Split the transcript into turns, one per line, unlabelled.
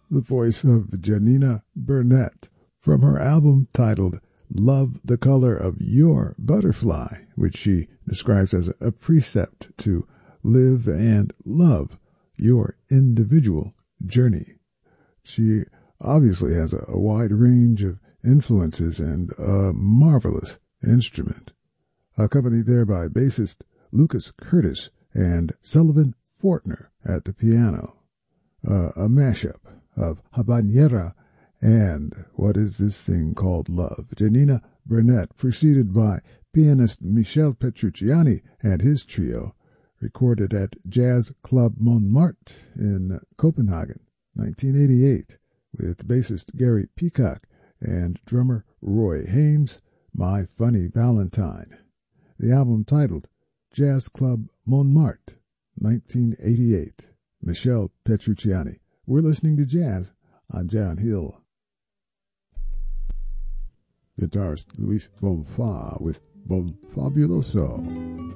the voice of Janina Burnett, from her album titled Love the Color of Your Butterfly, which she describes as a precept to live and love your individual journey. She obviously has a wide range of influences and a marvelous instrument, accompanied there by bassist Lucas Curtis and Sullivan Fortner at the piano. A mashup of Habanera and What Is This Thing Called Love? Janina Burnett, preceded by pianist Michel Petrucciani and his trio, recorded at Jazz Club Montmartre in Copenhagen, 1988, with bassist Gary Peacock and drummer Roy Haynes, My Funny Valentine. The album titled Jazz Club Montmartre, 1988. Michel Petrucciani. We're listening to jazz on John Hill. Guitarist Luis Bonfa with Bon Fabuloso.